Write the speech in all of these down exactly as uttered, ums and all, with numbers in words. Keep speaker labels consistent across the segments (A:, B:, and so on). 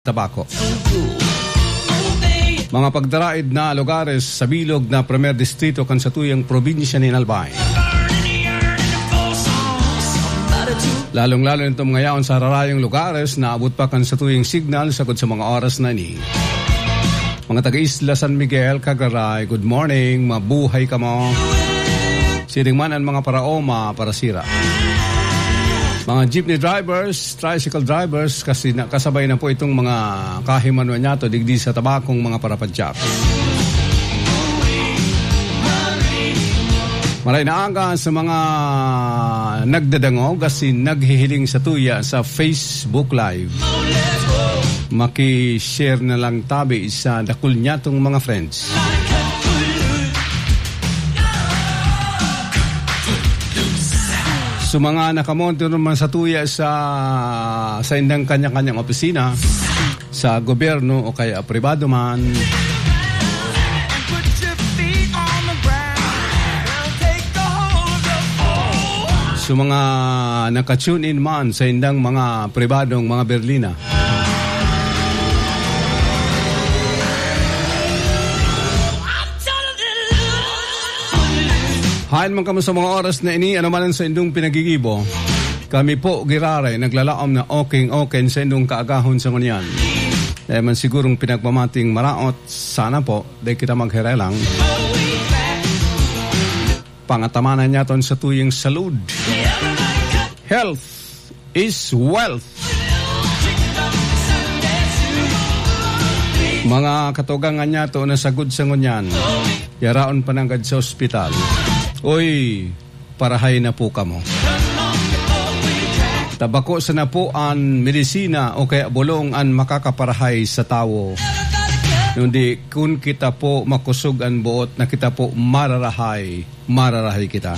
A: tabako. Mga pagdaraid na lugares sa bilog na Primer Distrito kan sa tuyang probinsya ni Albay. Lalong-lalo nito ngayon sa rarayong lugares na abot pa kan sa tuyang signal sagod sa mga oras na ni. Mga taga-Isla San Miguel, Cagaray, good morning, mabuhay ka mo. Siring man ang mga paraoma para sira. Mga jeepney drivers, tricycle drivers, kasi na, kasabay na po itong mga kahimanwa niya to digdi sa tabakong mga parapadyak. Maray na aga sa mga nagdadangog kasi naghihiling sa tuya sa Facebook Live. Maki-share na lang tabi sa dakul niya tong mga friends. So mga nakamonto naman sa tuya sa sa indang kanya-kanyang opisina, sa gobyerno o kaya pribado man. So mga naka-tune in man sa indang mga pribadong mga Berlina. Hain man kamo sa mga oras na ini, ano man sa indong pinagigibo. Kami po, giraray, naglalaom na oking-oken sa indong kaagahon sa ngunyan. Dahil man sigurong pinagmamating maraot, sana po, dahil kita maghirelang. Pangatamanan niya ton sa tuyong salud. Health is wealth. Mga katugangan niya to na sagod sa ngunyan. Yaraon pananggad sa ospital. Uy, parahay na po kamo. Tabako sa napuan, medisina o kaya bulong an makakaparahay sa tao. Hindi kung kita po makusog ang buot na kita po mararahay, mararahay kita.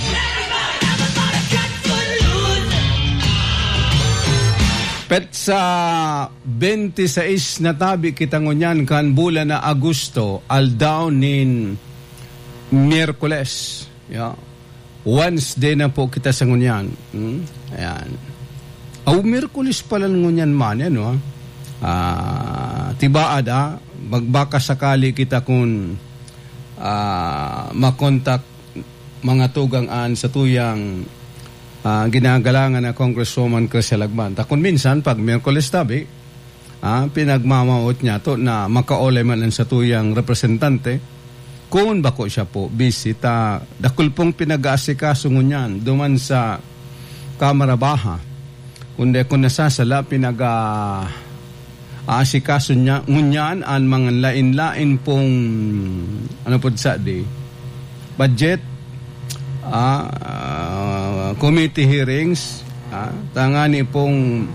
A: Pet sa twenty-six na tabi kita ngunyan kan bulan na Agosto, aldaw nin Miyerkules. Yeah. Wednesday na po kita sa ngunyan. Hmm? Ayan. Aw, Miyerkules pala ngunyan man. Yan, no? Ah, tibaad, ah. Magbaka sakali kita kung ah, makontak mga tugang-an sa tuyang ah, ginagalangan na Congresswoman Crisel Lagman. Takon minsan, pag Miyerkules tabi, ah, pinagmamawot niya to na makaolay man sa tuyang representante. Kung bako siya po, bisita, dakul pong pinag-aasikaso ngunyan, duman sa Kamara Baha. Kundi kung nasasala, pinag-aasikaso niya, ngunyan, ang mga lain-lain pong, ano po sa di, budget, ah, uh, committee hearings, ah, tangani pong,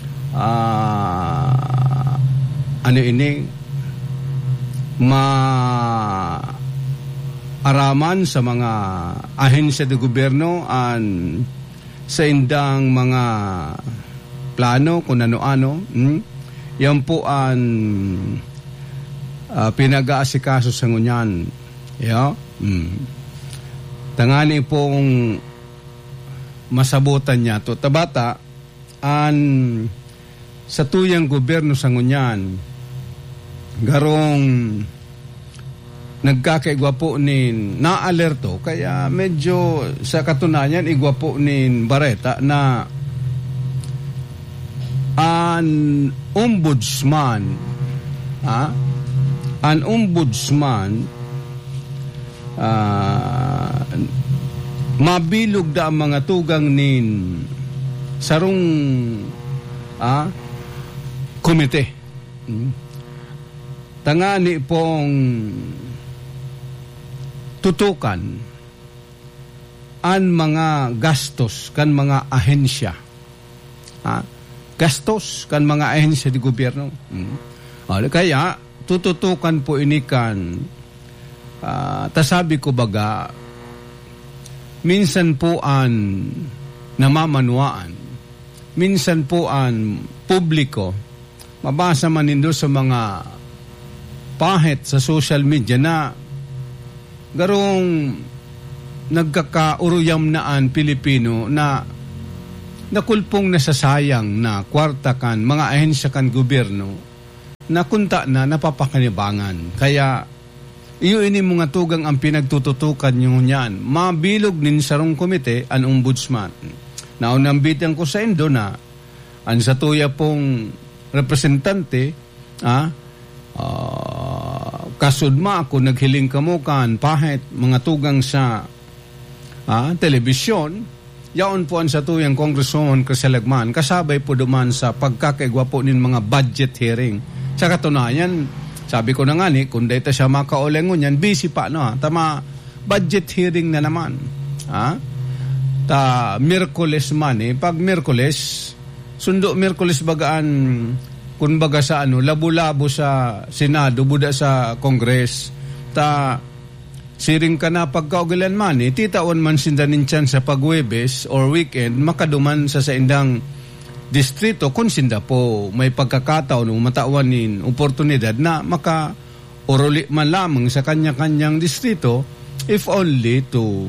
A: ah, ano ini, ma, araman sa mga ahensya ng gobyerno an sa indang mga plano kung ano-ano. Hmm? Yan po ang uh, pinag-aasikaso sa ngunyan. Yeah? Hmm. Tangani pong masabutan niya to. Tabata, an sa tuyang gobyerno sa ngunyan, garong nagkakaigwapo nin na-alerto, kaya medyo sa katunayan igwapo nin Bareta na an ombudsman ha? An ombudsman uh, mabilog da ang mga tugang nin sarong ah, komite. Hmm. Tangani pong tutukan ang mga gastos kan mga ahensya. Ha? Gastos kan mga ahensya di gobyerno. Hmm. Kaya tututukan po ini kan uh, tasabi ko baga minsan po an namamanuaan, minsan po an publiko, mabasa man nindo sa mga pahit sa social media na garong nagkakauruyam naan Pilipino na nakulpong nasasayang na kwarta kan mga ahensya kan gobyerno nakunta na napapakanibangan. Kaya iyo ini mga tugang ang pinagtututukan nyo niyan. Mabilog nin sarong komite ang ombudsman. Naunang bitang ko sa Indo na ang satuya pong representante, ah, uh, kasudma ako naghiling kamukan pahit mga tugang sa ah, telebisyon, yaon po ang satuyang Congresswoman Crisalagman, kasabay po duman sa pagkakaigwa po nin mga budget hearing. Sa katunayan, sabi ko na nga ni, kung dito siya makaulengon yan, busy pa, no? Ha? Tama, budget hearing na naman. Ha? Ta, Miyerkules man eh. Pag Miyerkules, sundo Miyerkules bagaan, kung baga sa ano, labo-labo sa Senado, buda sa Congress. Ta, siring ka na pagkaugilan man eh, titaon man sindanin tiyan sa pagwebes or weekend, makaduman sa sa indang distrito, kung sinda po may pagkakataon o matawanin oportunidad na maka-oroli man lamang sa kanya-kanyang distrito, if only to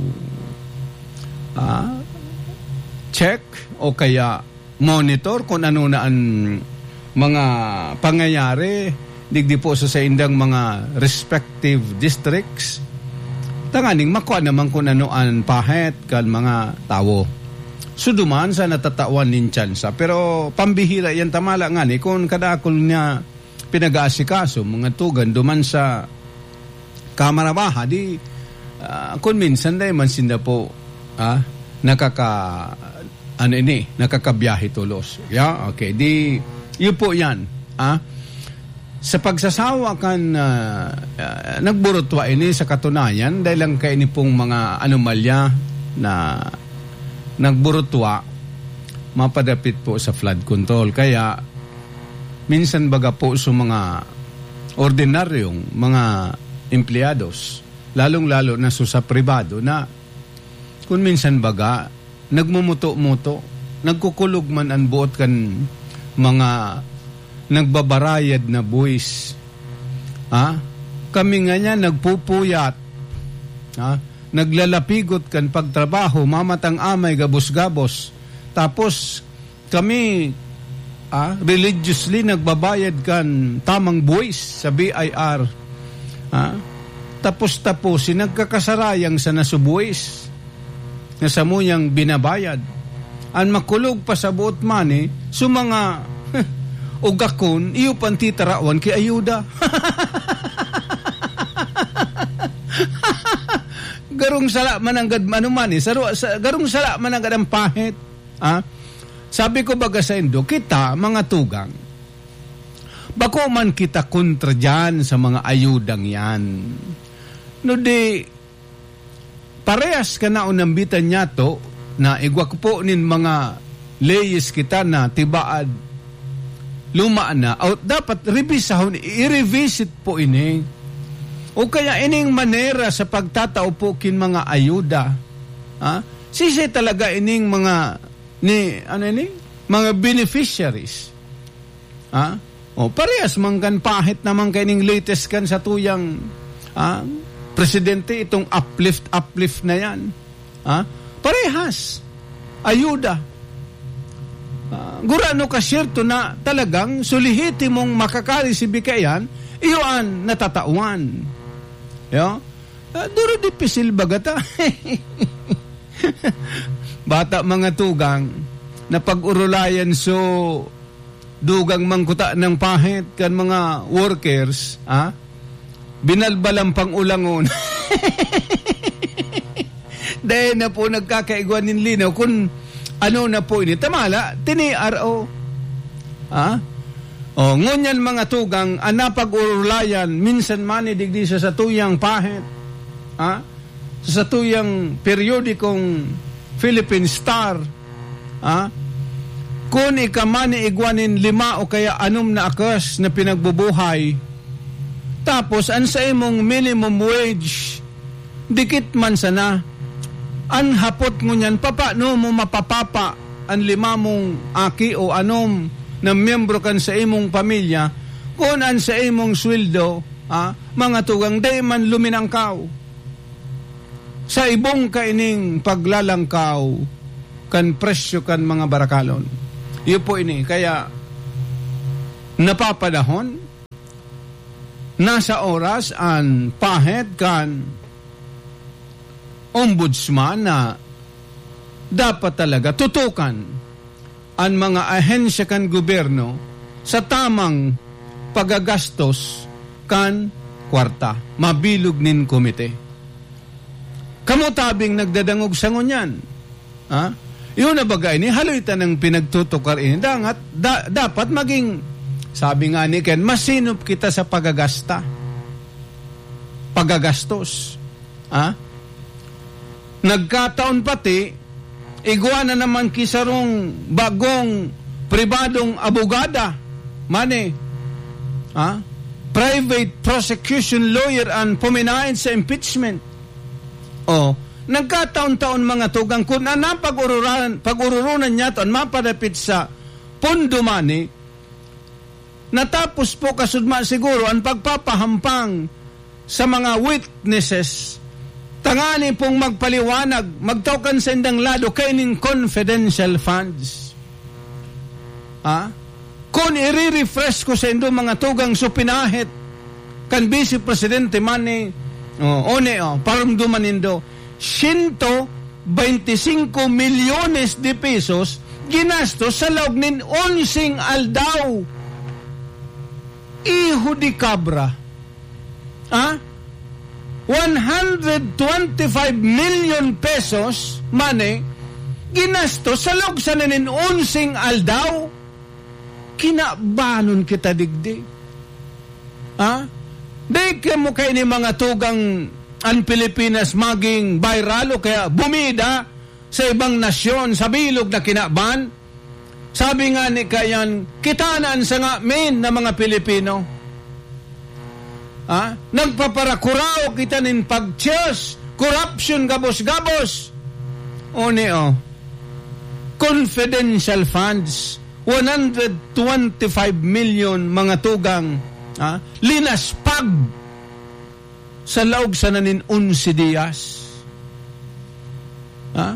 A: uh, check o kaya monitor kung ano na ang mga pangyayari digdi po sa sa indang mga respective districts. Tanganing makuha naman kung ano ang pahit kan mga tao. Suduman sa natatawan nin tsansa. Pero pambihira yan tamala nga ni kung kadakol niya pinag-aasikaso mga tugan duman sa Kamara Baha di uh, kung minsan dahil man sinda po ah, nakaka ano ini, nakakabiyahe tulos. Yeah? Okay, di yun po yan. Ah? Sa pagsasawa kan uh, uh, nagburutwa ini sa katunayan dahil lang kayo ni pong mga anomalya na nagburutwa, mapadapit po sa flood control. Kaya, minsan baga po sa mga ordinaryong mga empleados, lalong-lalo na sa pribado, na kung minsan baga, nagmumuto-muto, nagkukulog man ang buot kan mga nagbabarayad na buwis. Ha? Kami nga niya nagpupuyat. Ha? Naglalapigot kan pagtrabaho, mamatang amay, gabos-gabos. Tapos, kami ah, religiously nagbabayad kan tamang buwis sa B I R. Ah, tapos-tapos, nagkakasarayang sa nasubuwis na sa muyang binabayad. Ang makulog pa sa buot mani, so mga ugakon, iyo pantitarawan kay ayuda. Garong sala mananggad manuman eh. Saro, sa, garong sala mananggad ang pahit. Ah? Sabi ko baga sa Indo, kita, mga tugang, bako man kita kontra dyan sa mga ayudang yan. No di, parehas ka na unambitan niya to, na igwak po nin mga leyes kita na tibaad, luma na, o dapat revisahon, i-revisit po ini. O kaya ining manera sa pagtatao po kin mga ayuda. Ha? Sisi talaga ining mga ni ano ni mga beneficiaries. Ha? O parehas mangkan pahit naman kining latest kan sa tuyang ha? Presidente itong uplift uplift na yan. Ha? Parehas ayuda. Uh, gurano ka syerto na talagang sulihiti mong makakarisigbi kayan, iyon natatawan. Yo, uh, duro di pisil bagata. Bata mga tugang na pag-urulayan so dugang mangkuta ng pahit kan mga workers, ha? Binalbalang pang ulangon. Dahil na po nagkakaiguan ng linaw kung ano na po ini. Tamala, tini-R O. Ha? O, ngunyan mga tugang, anapag-urulayan, minsan mani digdi sa satuyang pahit. Ha? Sa satuyang periodikong Philippine Star. Ha? Kung ikamani igwanin lima o kaya anom na akas na pinagbubuhay, tapos an sa imong minimum wage, dikit man sana, an hapot ngunyan, papano mo mapapapa ang lima mong aki o anom na miyembro kan sa imong pamilya, kung an sa imong sweldo, ah, mga tugang, day man luminangkaw. Sa ibong kaining paglalangkaw, kan presyo kan mga barakalon. Iyo po ini, kaya napapanahon nasa oras an pahet kan ombudsman na dapat talaga tutukan ang mga ahensya kan gobyerno sa tamang pagagastos kan kwarta. Mabilog nin komite. Kamutabing nagdadangog sa ngunyan. Ha? Yun na bagay ni haloy tanang pinagtutukar ini. Dangat, da, dapat maging, sabi nga ni Ken, masinop kita sa pagagasta. Pagagastos. Ha? Nagkataon pati, igwa na naman kisarong bagong pribadong abogada. Mane, ha? Private prosecution lawyer ang puminahin sa impeachment. O, nagkataon-taon mga tugang, kung anang pag-ururan, pag-ururunan niya ito, mapadapit sa pondo mani, natapos po kasudma siguro ang pagpapahampang sa mga witnesses, tangani pong magpaliwanag, magtawkan sa indang lado, kaining confidential funds. Ha? Kung i-refresh ko sa indo mga tugang supinahit, kan Vice Presidente mani, oh, one, oh, parang dumanindo, one hundred twenty-five milyones de pesos ginastos sa loob nin onsing aldaw. Iho di kabra. Ha? one hundred twenty-five million pesos money ginastos sa loob sa nin onsing aldaw. Kinabanon kita digdi. Ha? Di ka mo kayo ni mga tugang ang Pilipinas maging viral o kaya bumida sa ibang nasyon sa bilog na kinaban. Sabi nga ni kayan, kitanaan sa nga min na mga Pilipino. Ha? Nagpaparakuraw kita nin pag-cheers, corruption gabos-gabos. O ni o, confidential funds, one hundred twenty-five million mga tugang, ha? Linaspag sa laog sa nanin unsi diyas. Ha?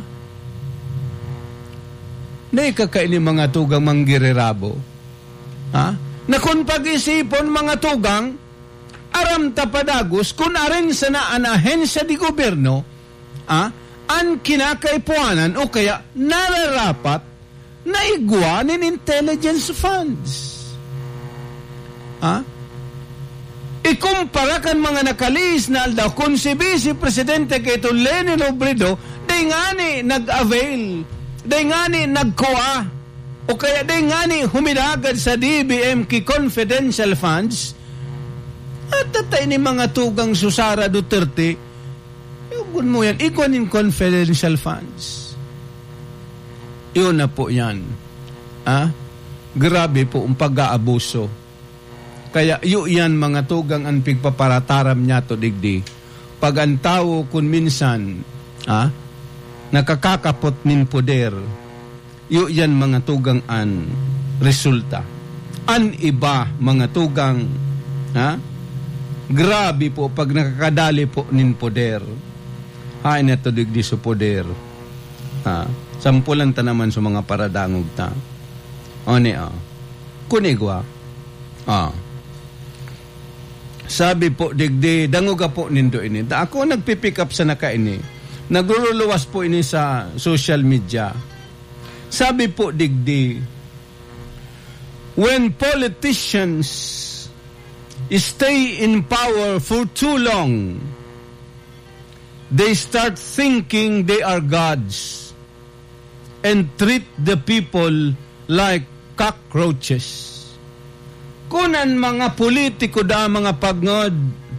A: Nay kakaini mga tugang manggirirabo. Ha? Na kung pag-isipon mga tugang, aram tapadagos, kung arin sa naan ahensya di gobyerno, ha? Ang kinakaipuanan o kaya nararapat na igwanin intelligence funds. Ha? Ikumpara kan mga nakalis na aldaw kung si Vice Presidente kay ito Leni Robredo, day nga ni nag-avail, day nga ni nagkuha, o kaya day nga ni huminagad sa D B M K confidential funds, at tatay ni mga tugang Susara Duterte, iugun mo yan, ikunin confidential funds. Yun na po yan. Ha? Grabe po ang pag-aabuso. Kaya yun yan mga tugang ang pigpaparataram niya to digdi. Pag ang tao kung minsan ha, nakakakapot min poder, yun yan mga tugang an resulta. An iba mga tugang, ha? Grabe po pag nakakadali po nin poder. Hain na to digdi sa poder. Ha? Sampulan ta naman sa mga paradangog ta. O ni o. Kunigwa. O. Sabi po, digdi, danguga po nindo ini. Da ako nagpipick up sa naka ini. Nagluluwas po ini sa social media. Sabi po, digdi, when politicians stay in power for too long, they start thinking they are gods and treat the people like cockroaches. Kunan mga politiko da mga pagngod,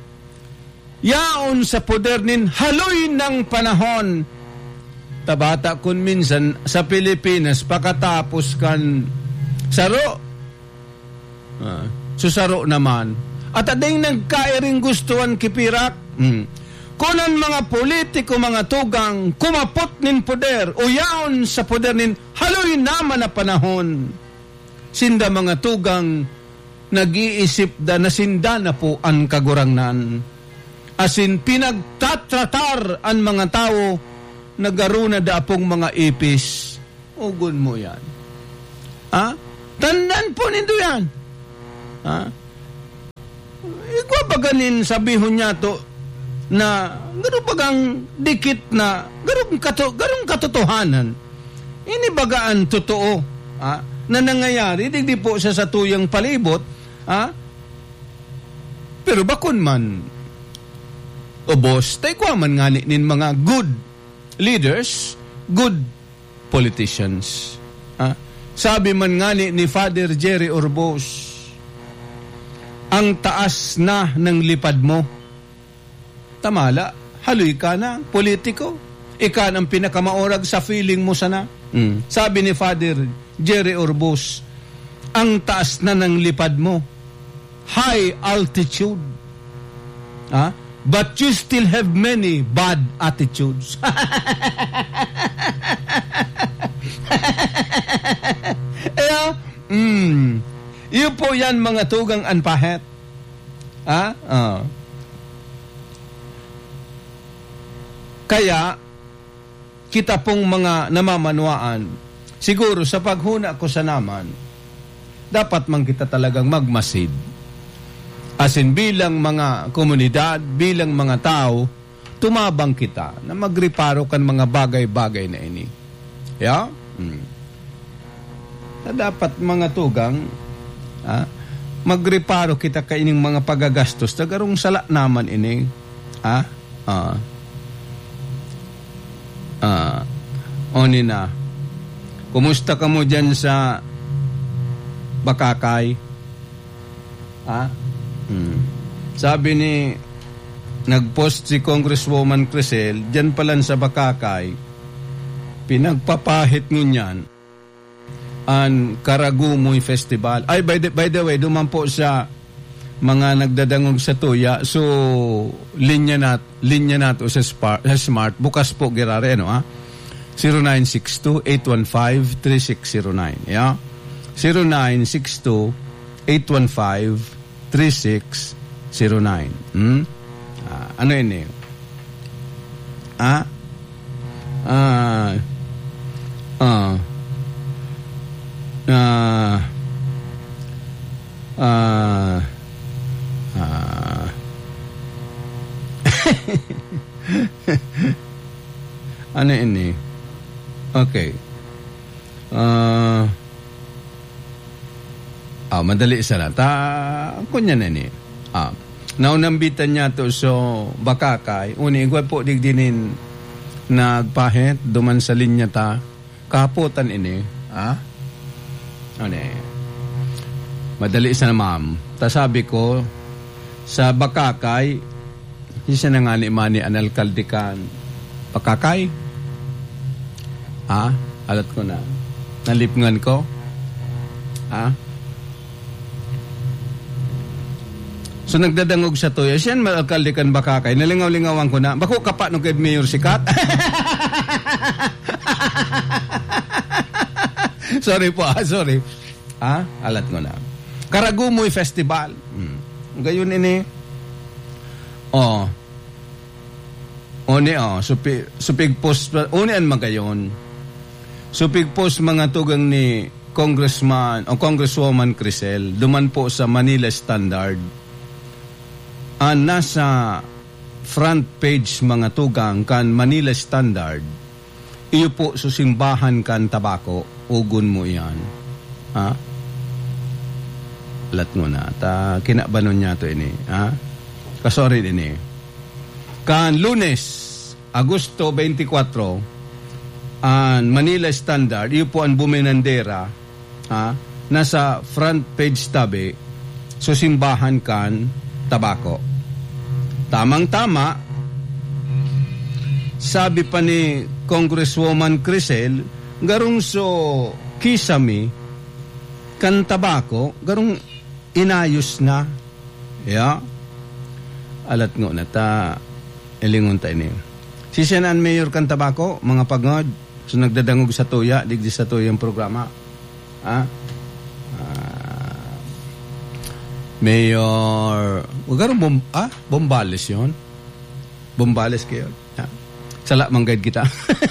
A: yaon sa poder nin haloy ng panahon. Tabata kun minsan sa Pilipinas pakatapos kan saro. Uh, susaro naman. At ading nagkairing gustuan kipirak. Hmm. Kunan mga politiko, mga tugang, kumapot nin poder, o yaon sa poder nin, haloy naman na panahon. Sinda mga tugang, nag-iisip da na sinda na po ang kagurangnan. Asin pinagtatratar ang mga tao, nagaruna da pong mga ipis. Ugon mo yan. Ha? Tandaan po nindo yan. Ha? Igwa kanin sabihon niya to na gano'n bagang dikit na gano'ng kato, gano'ng katotohanan. Ini bagaan totoo ah, na nangyayari, digdi po siya sa tuyang palibot. Ah, pero bakun man, o boss, tayo kwa man nga nin mga good leaders, good politicians. Ah, sabi man nga ni, ni Father Jerry Orbos, ang taas na ng lipad mo. Tamala, haloy ka na, politiko. Ika ang pinakamaorag sa feeling mo sana. Mm. Sabi ni Father Jerry Orbos, ang taas na ng lipad mo. High altitude. Ah? But you still have many bad attitudes. Eh, mm, yun po yan mga tugang anpahet. Ah? Uh. Kaya, kita pong mga namamanuaan, siguro sa paghuna ko sa naman, dapat man kita talagang magmasid. As in, bilang mga komunidad, bilang mga tao, tumabang kita na magreparo kan mga bagay-bagay na ini. Yeah? Hmm. Na dapat mga tugang, ah, magreparo kita kaining mga pagagastos, tagarong sala naman ini. Ah? Ah. Ah. Oni na. Kumusta ka mo dyan sa Bakakay? Ah? Hmm. Sabi ni nagpost si Congresswoman Crisel dyan palan sa Bakakay, pinagpapahit ngunyan ang Karagumoy Festival. Ay, by the, by the way, duman po sa mga nagdadangog sa tuya, so linya nat linya nato sa, spar, sa smart bukas po girare, ano, ha? zero nine six two, eight one five, three six zero nine. Yeah? zero nine six two, eight one five, three six zero nine. Hmm? Ah, ano yun eh? Ah? Ah. Ah. Ah. Ah. Ah. Ano yun eh? Okay. Ah. Ah, madali sana. Ta, kunya na ni. Ah, naunambitan niya to so Bakakay. Uni, igwa po digdinin nagpahit, duman sa linya ta. Kaputan ini. Ah? Ano eh? Madali sana, ma'am. Ta sabi ko, sa Bakakay, isa na nga ni Mani an alkalde kan Bakakay. Ah? Alat ko na. Nalipngan ko. Ah? So nagdadangog sa toya, siyan malkalde kan Bakakay, nalingaw-lingawan ko na, bako kapa nung kay Mayor Sikat? Sorry po, ah, sorry. Ah, alat ko na. Karagumoy Festival. Hmm. Gayon ini. Oh. Oni, oh, supi, supig post, oni an magayon. Supig post mga tugang ni Congressman o Congresswoman Crisel, duman po sa Manila Standard. Uh, nasa front page mga tugang kan Manila Standard, iyo po susimbahan kan tabako, ugon mo yan. Ha? Lat mo na. Ta, kinabanon niya to ini. Ha? Kasorry ini. Kan Lunes, Agosto twenty-four, ang Manila Standard, iyo po ang buminandera, ha? Nasa front page tabi, susimbahan kan tabako. Tamang-tama, sabi pa ni Congresswoman Crisel, garong so kisami, kan tabako, garong inayos na. Yeah? Alat ngo na ta, elingon ta ini. Si Senan Mayor kan tabako, mga pagod, so nagdadangog sa tuya, digdi sa tuyang programa. Ah? Mayor, wag bom, ah, Bombales yun. Bombales kayo. Ah. Sala, manggad kita.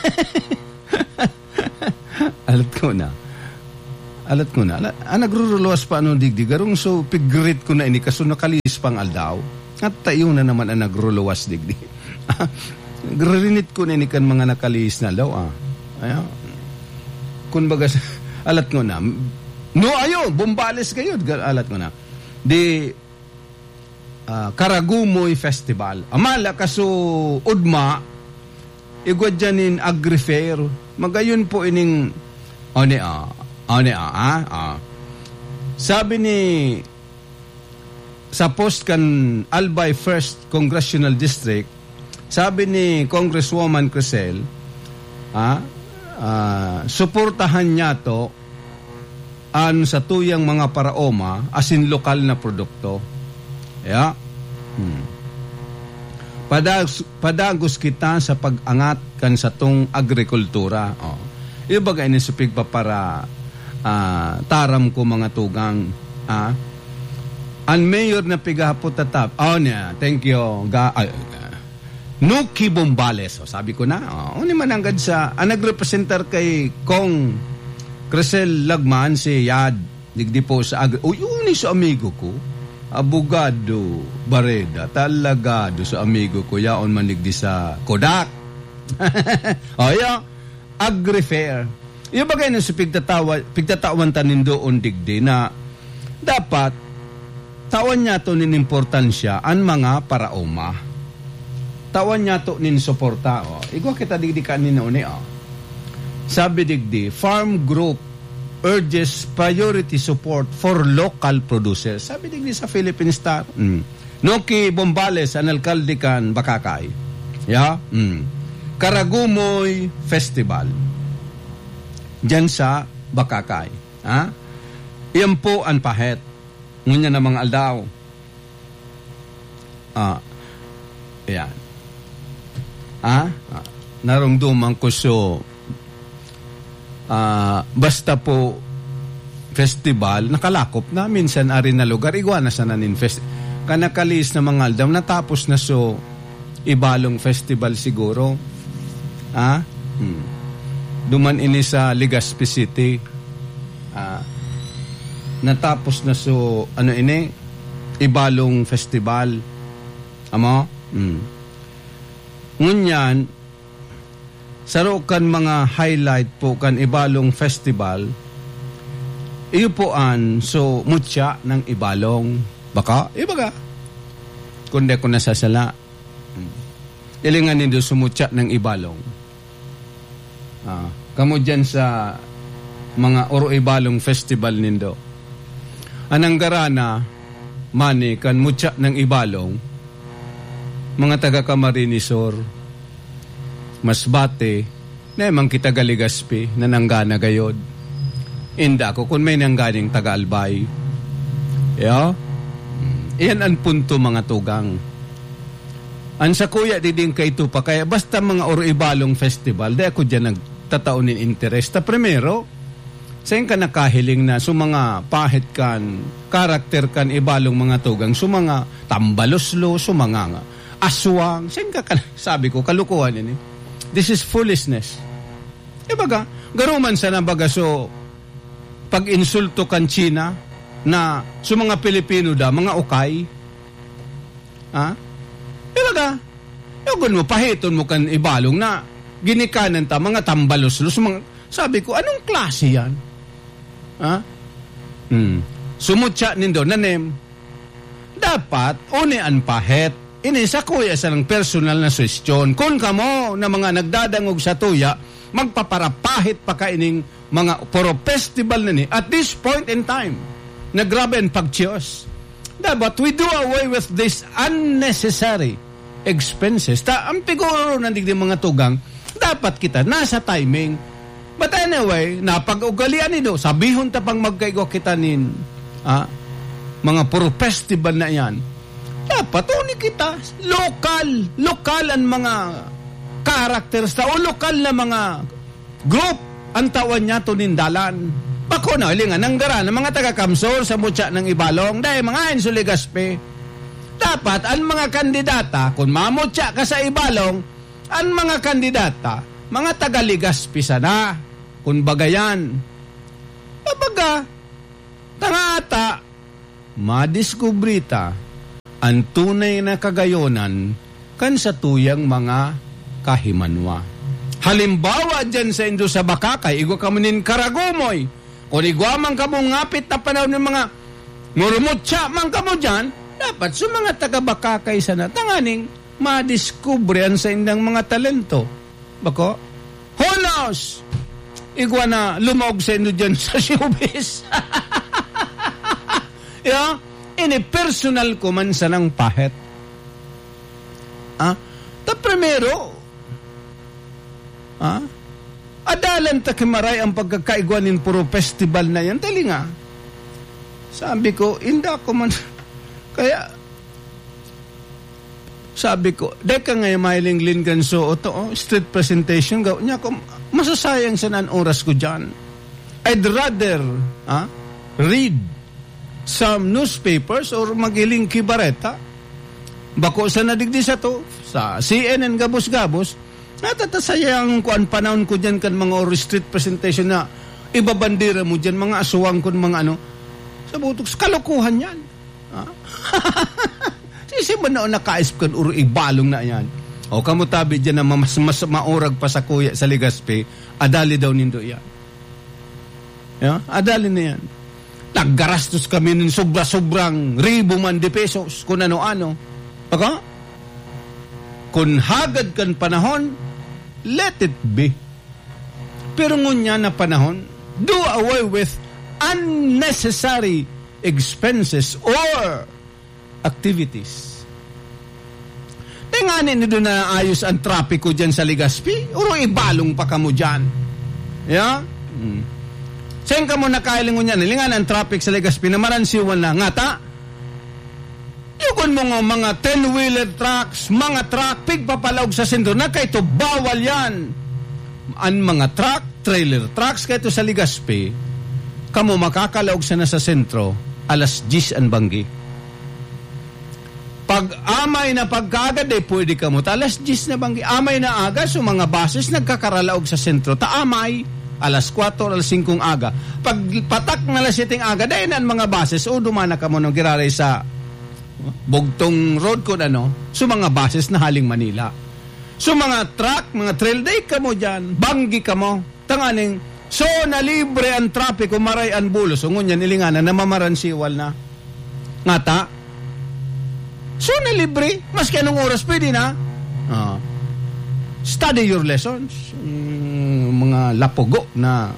A: Alat ko na. Alat ko na. Ah, nagruruluwas pa ano digdi. Garong so, pigrit ko na ini, kaso nakalis pang aldaw. At tayo na naman ang nagruluwas digdi. Grinit ko na kan mga nakalihis na law, ah. Ayaw. Kung baga, alat ko na, no, ayo, bumbales kayo, alat ko na. Di, uh, Karagumoy Festival. Amala, kaso, udma, igwad dyanin agri-fair. Magayon po ining, o ni, ah, o ni, ah, ah, ah. Sabi ni, sa post kan Albay First Congressional District, sabi ni Congresswoman Crisel, ah, ah, suportahan niya to an sa tuyang mga paraoma as in lokal na produkto. Yeah. Hmm. Padag, padagos kita sa pag-angat kan sa tong agrikultura. Oh. Ibaga inisupig pa para ah, taram ko mga tugang. Ah. Ang mayor na pigahapot tatap. Oh, niya. Thank you. Ga, ay, Nuki Bombales. O, sabi ko na. O, ni mananggad sa, ang nagrepresentar kay Kong Crisel Lagman, si Yad. Digdi po sa agri. O, yun sa amigo ko. Abogado Bareda. Talagado sa amigo ko. Yaon manigdi sa Kodak. O, yun. Agri-fair. Yung bagay na sa pigtatawa, pigtatawan tanin doon digdi na dapat tawan niya to nin importansya ang mga paraoma. Tawan niya to nin suporta. Oh. Igwa kita digdi ka ni noon eh. Oh. Sabi digdi, Farm Group urges priority support for local producers. Sabi digdi sa Philippine Star. Mm. Nuki Bombales, ang alkalde kan Bakakay. Yeah? Mm. Karagumoy Festival. Diyan sa Bakakay. Ha? Iyan po ang pahet. Ngunya na mga aldaw. Ah, yan. Ah, ah narungduman ko so, ah, basta po festival, nakalakop na, minsan ari na lugar, igwa na sa nanin festival. Kanakalis na mga aldaw, natapos na so, ibalong festival siguro. Ah, hmm. Duman ini sa Legazpi City. Ah, natapos na so, ano ini, ibalong festival. Amo? Mm. Ngunyan, saro kan mga highlight po kan ibalong festival, iyo po an, so, mutya ng ibalong. Baka, ibaga. Kundi ko nasasala. Mm. Ilingan nindo sumutya ng ibalong. Ah, kamo dyan sa mga oro ibalong festival nindo. Anang garana, mani, kan mutya ng ibalong, mga taga-Camarinesor, Masbate, na emang kita Galigaspi, na nanggana gayod. Inda ko, kung may nangganing taga-Albay. Yeah? Iyan ang punto mga tugang. An sa kuya, di din kayo pa, kaya basta mga oro ibalong festival, di ako dyan nagtataonin interest. Ta primero, saan ka nakahiling na so mga pahit kan, karakter kan ibalong mga tugang, so mga tambaloslo, so mga aswang, saan ka, ka sabi ko, kalukuhan ini. This is foolishness. E baga, garuman sa nabaga so, pag insulto kan China, na so mga Pilipino da, mga ukay, ha? E baga, yung mo, pahiton mo kan ibalong na, ginikanan ta, mga tambaloslo, so mga, sabi ko, anong klase yan? Ha? Hmm. Sumutya nindo nanem. Dapat une an pahet. Ini sa kuya sa ng personal na suwestyon. Kung kamo na mga nagdadangog sa tuya, magpaparapahit pa kaining mga puro festival na ni at this point in time. Nagrabe ang pagtiyos. Dapat we do away with this unnecessary expenses. Ta ang piguro nandig di mga tugang, dapat kita nasa timing. But anyway, napag-ugalian nito, sabihon ta pang magkaigo kita nin, ah, mga puro festival na yan. Dapat uni kita, lokal, lokal ang mga characters ta, o lokal na mga group, ang tawan niya to nindalan. Bako na, ilingan, ang gara ng mga taga-Kamsor sa mutya ng Ibalong, dahil mga Enzo Legazpi. Dapat, ang mga kandidata, kung mamutya ka sa Ibalong, ang mga kandidata, mga taga-Legazpi sana. Kung bagayan, baga, tangata, madiskubrita, ang tunay na kagayonan kan sa tuyang mga kahimanwa. Halimbawa dyan sa Indo sa Bakakay, igwa ka manin karagumoy, o igwa man ka mong ngapit na panahon ng mga murumutsa man ka mo dyan, dapat sa mga taga-Bakakay sana, tanganing madiskubre sa indang mga talento. Bako? Who knows? Igwa na lumog sa Indo dyan sa showbiz. Yeah? Ini personal ko man sa nang pahet. Ah? Ta primero, ah? Adalan ta kimaray ang pagkakaigwanin puro festival na yan. Dali nga. Sabi ko, inda ko man. Kaya, sabi ko, deka nga yung mailing lingan so, o to, oh, street presentation, gawin niya ko, masasayang sa nan oras ko dyan. I'd rather, ah, read some newspapers or magiling kibareta. Bako sa nadigdi sa to, sa C N N gabos-gabos, natatasayang kuan panahon ko dyan kan mga or street presentation na ibabandira mo dyan, mga aswang kun mga ano, sa butok, kalukuhan yan. Ha? Sisi mo na nakaisip kan uro ibalong na yan. O kamutabi dyan na mas, mas maurag pa sa kuya sa Legazpi, adali daw nindo yan. Yeah? Adali na yan. Naggarastos kami ng sobra-sobrang ribo man de pesos kung ano-ano. Baka? Kung hagad kan panahon, let it be. Pero ngunya na panahon, do away with unnecessary expenses or activities. Tinganin nito na ayos ang trapiko dyan sa Legazpi, uro ibalong pa kamo dyan. Yeah? Hmm. Saan ka mo nakailingon yan? Ilingan ang traffic sa Legazpi na maransiwan na. Nga ta? Yukon mo nga mga ten-wheeler trucks, mga truck, pigpapalaog sa sentro na kaito, bawal yan. Ang mga truck, trailer trucks kaito sa Legazpi, kamo makakalaog sa na sa sentro, alas diyes ang banggi. Pag amay na pagkagad, eh, pwede ka mo, alas diyes na banggi. Amay na aga, so mga bases nagkakaralaog sa sentro, taamay, alas kwatro, alas singkong aga. Pag patak na alas siting aga, dahil na mga bases, o dumana ka mo nung giraray sa Bugtong Road ko ano, so mga bases na haling Manila. So mga truck, mga trail day ka mo dyan, banggi ka mo, tanganing, so nalibre ang trapiko, maray ang bulos, o ngunyan ilinganan na mamaransiwal na. Ngata, so nalibre, maski anong oras pwede na. Ah. Study your lessons. Mm, mga lapugo na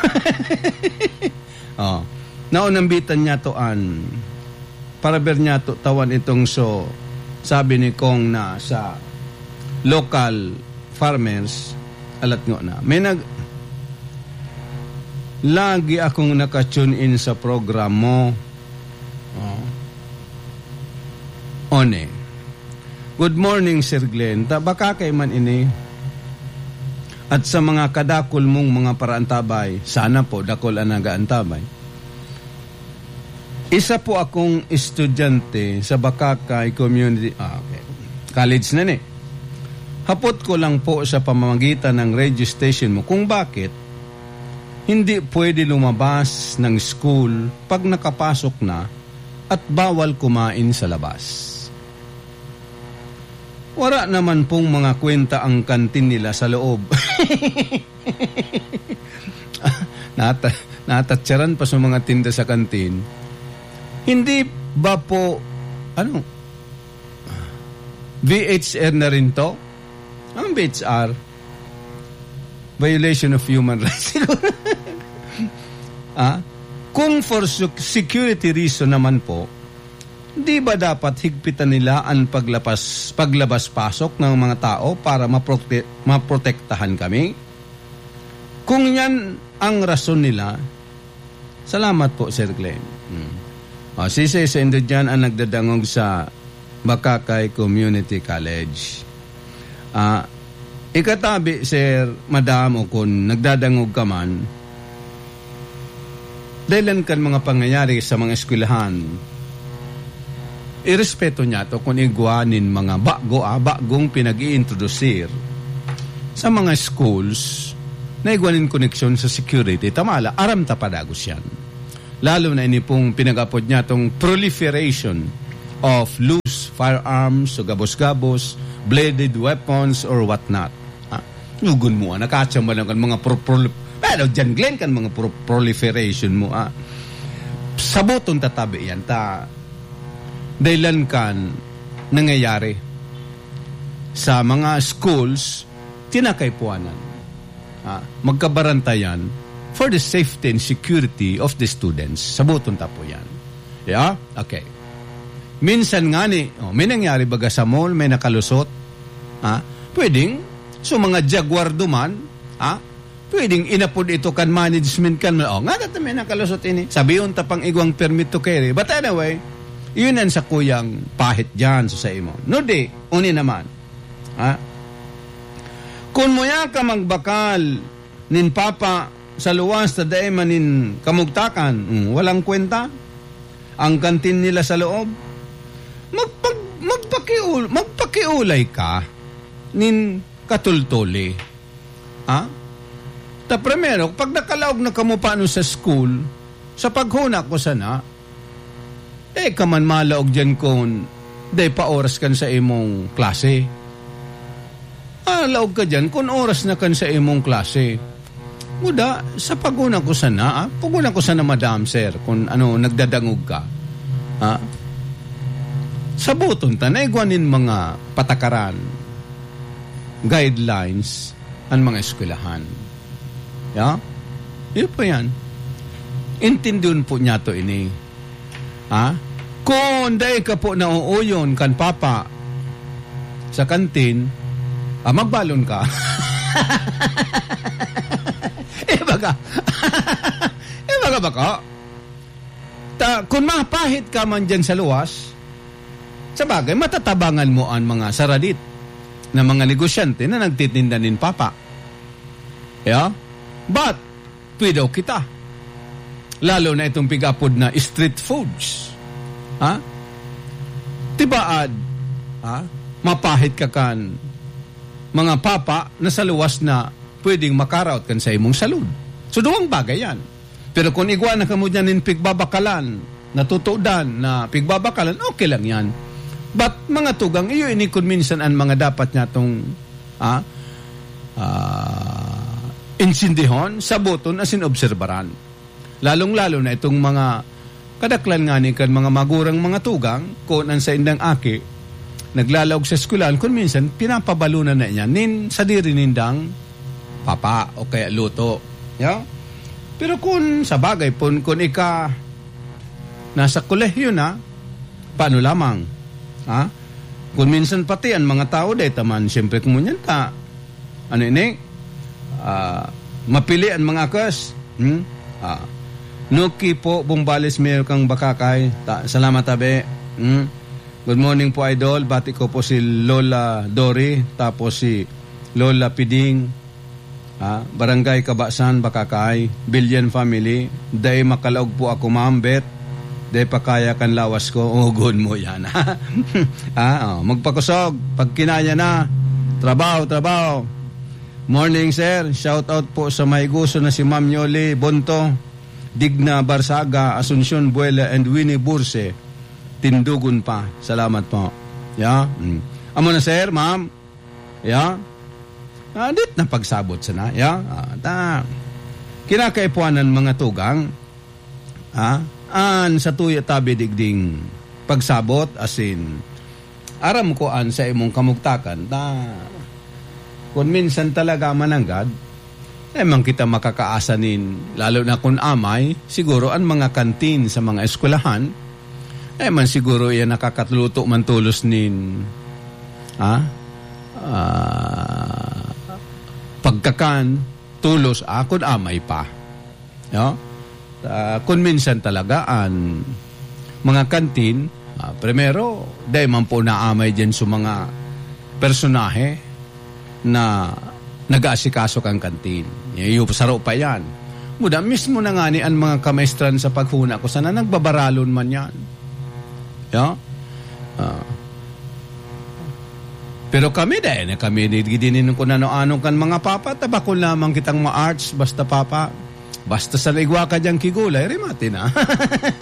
A: oh. Naunambitan niya to an para ber niya to tawan itong so sabi ni Kong na sa local farmers alat ngo na may nag lagi akong naka-tune in sa program mo. Oh. One. Good morning, Sir Glenn. Baka kay man ini. At sa mga kadakol mong mga paraantabay, sana po dakol ang nagaantabay. Isa po akong estudyante sa Bakakay Community ah, okay. College na ni. Hapot ko lang po sa pamamagitan ng radio station mo kung bakit hindi pwede lumabas ng school pag nakapasok na at bawal kumain sa labas. Wala naman pong mga kwenta ang kantin nila sa loob. Nata, natatsyaran pa sa mga tinda sa kantin. Hindi ba po, ano, V H R na rin to? Ang V H R? Violation of human rights. ah? Kung for security reason naman po, di ba dapat higpitan nila ang paglapas, paglabas-pasok ng mga tao para maprote, maprotektahan kami? Kung yan ang rason nila, salamat po, Sir Glenn. Hmm. O, sisi sa Indo dyan ang nagdadangog sa Bakakay Community College. Ah, ikatabi, Sir, Madam, o kung nagdadangog ka man, dahilan kan mga pangyayari sa mga eskwelahan, irespeto niya to kung igwanin mga bago, ah, bagong pinag-i-introducir sa mga schools na igwanin koneksyon sa security. Tamala, aram tapadagos yan. Lalo na ini pong pinag-apod niya tong proliferation of loose firearms, so gabos-gabos, bladed weapons, or whatnot. Ha? Nugun mo, nakatsa mo lang kan mga pro, pro, pero dyan, Glenn, kan mga pro, proliferation mo. Ha? Sabuton tatabi yan, ta dailan kan nangyayari sa mga schools, tinakaypuanan. Ha? Magkabarantayan for the safety and security of the students. Sabuton ta po yan. Yeah? Okay. Minsan nga ni, oh, may nangyari baga sa mall, may nakalusot. Ha? Pwedeng, so mga jaguar duman, ha? Pwedeng inapod ito kan management kan, oh, nga dati may nakalusot ini. Sabiyon ta pang igwang permit to carry. But anyway, yun yan sa kuyang pahit dyan so sa imo. No di, uni naman. Ha? Kung mo ya ka magbakal nin papa sa luwas na dae manin kamugtakan, mm, walang kwenta, ang kantin nila sa loob, magpag, magpakiul, magpakiulay ka nin katultuli. Ha? Ta primero, pag nakalaog na kamo paano sa school, sa paghuna ko sana, eh kaman malaog dyan kung day pa oras kan sa imong klase. Ah, laog ka dyan kung oras na kan sa imong klase. Muda, sa paguna ko sana, ah, paguna ko sana madam sir, kung ano, nagdadangog ka. Ah, sa buton ta, naigwanin mga patakaran, guidelines, ang mga eskwelahan. Ya? Yun po yan. Intindun po niya to ini. Ha? Kung day ka po nauuyon kan papa sa kantin, ah, magbalon ka. eh baga. eh baga baka. Ta, kung mapahit ka man dyan sa luwas, sa bagay, matatabangan mo ang mga saradit na mga negosyante na nagtitinda nin papa. Yeah? But, pwidaw kita. Lalo na itong pigapod na street foods. Ha? Tibaad, ha? Mapahit ka kan mga papa na sa luwas na pwedeng makaraot kan sa imong salud. So, duwang bagay yan. Pero kung igwa na kamo dyan in pigbabakalan, natutudan na pigbabakalan, okay lang yan. But, mga tugang, iyo inikon minsan ang mga dapat niya itong ha? Uh, insindihon, sabuton, asin obserbaran. Lalong-lalo na itong mga kadaklan nga ni kan mga magurang mga tugang, kung ang sa indang aki, naglalawag sa eskulan, kung minsan, pinapabalunan na niya, nin sa diri nindang papa o kaya luto. Yeah? Pero kung sa bagay po, kung ika nasa kolehiyo na, paano lamang? Ha? Kung minsan pati ang mga tao day taman, siyempre kung munyan ta, ano ini? Uh, mapili ang mga kas. Hmm? Ah. Nuki po, Bumbales Mayor kang Bakakay. Ta, salamat tabi. Hmm? Good morning po, Idol. Bati ko po si Lola Dory, tapos si Lola Piding, ah, Barangay Kabasan, Bakakay, Billion Family. Day makalaog po ako, Ma'am Bet. Day pakaya kan lawas ko. Ugod mo yan. ah, oh, magpakusog. Pag kinaya na, trabaho, trabaho. Morning, sir. Shout out po sa may gusto na si Ma'am Yoli Bonto, Digna Barsaga, Asuncion Buela, and Winnie Burse. Tindugon pa. Salamat po. Yeah. Mm. Amo na, sir, ma'am. Yeah. Ah, dit na pagsabot sana. Yeah. Ah, ta. Kinakaipuanan mga tugang. Ah, an sa tuya tabi digding pagsabot asin aram ko an sa imong kamugtakan ta. Kung minsan talaga mananggad, eh man kita makakaasanin, lalo na kung amay, siguro ang mga kantin sa mga eskwelahan, eh man siguro yan nakakatluto man tulos nin, ha? Uh, pagkakan, tulos, ah, kung amay pa. No? Uh, kung minsan talaga ang mga kantin, uh, primero, dahil man po naamay dyan sa mga personahe, na nag-aasikaso kang kantin. Yung saro pa yan. Muda, mismo na nga ni ang mga kamaestran sa paghuna ko sana nagbabaralon man yan. Yeah? Uh, pero kami dahil, kami nidgidinin ko na no-anong kan mga papa, tabakol lamang kitang ma-arts, basta papa, basta sa ligwa ka diyang kigulay, rimati na.